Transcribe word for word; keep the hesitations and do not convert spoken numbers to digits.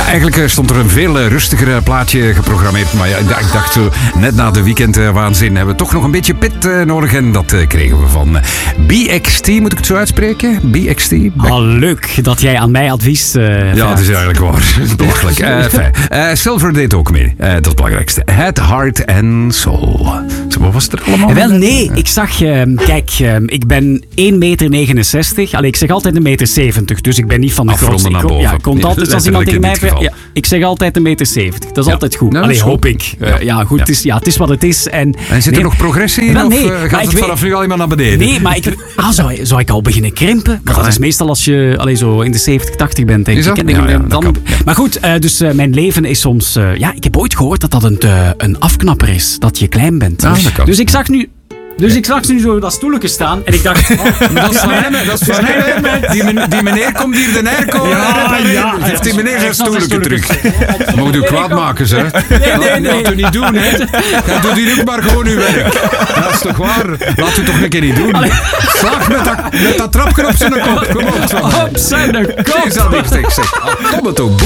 eigenlijk stond er een veel rustiger plaatje geprogrammeerd. Maar ja, ik dacht zo, net na de weekendwaanzin hebben we toch nog een beetje pit uh, nodig. En dat uh, kregen we van uh, B X T, moet ik het zo uitspreken? B X T? Back... Ah, leuk dat jij aan mij advies uh, Ja, dat is eigenlijk waar. Belachelijk. Uh, fijn. Uh, Silver deed ook mee. Uh, dat is het belangrijkste. Head, Heart and Soul. Zo, wat was het er allemaal? Wel, nee. Ik zag, uh, kijk, uh, ik ben één meter negenenzestig. Allee, ik zeg altijd een meter zeventig. Dus ik ben niet van de grootste. Afronden naar boven. Ja, ik komt altijd, als iemand tegen mij... Ja, ik zeg altijd een meter zeventig. Dat is ja. altijd goed. Nou, Allee, hoop ik. Uh, ja. ja, goed. Ja. Het, is, ja, het is wat het is. En, en zit nee, er nog progressie in? Wel, nee, of uh, gaat het vanaf nu alleen maar naar beneden? Nee, maar ik... Ah, zou, zou ik al beginnen krimpen? Maar ja, dat is meestal als je allee, zo in de zeventig, tachtig bent, denk ik. En ja, ja, dan, kan, ja. Maar goed, uh, dus uh, mijn leven is soms... Uh, ja, ik heb ooit gehoord dat dat een, uh, een afknapper is. Dat je klein bent. Ah, dat dus ik zag nu... Dus ik zag nu zo dat stoeltje staan en ik dacht... Oh, dat is van hem, dat is van hem. Die, men, die meneer komt hier de airco. Ja, ja. Heeft die meneer zijn stoeltje terug. Je moet u kwaad maken, hè. Nee, nee, nee. Laat u niet doen, hè. Ja, doe hier ook maar gewoon uw werk. Dat is toch waar? Laat u toch een keer niet doen. Slag met dat, met dat trapje op zijn kop. Kom op. Op zijn kop. Is dat echt, ik zeg. Kom het ook.